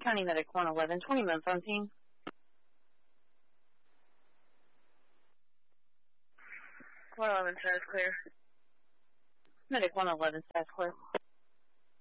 County Medic 111, 20-man phone team. 111 status clear. Medic 111, status clear.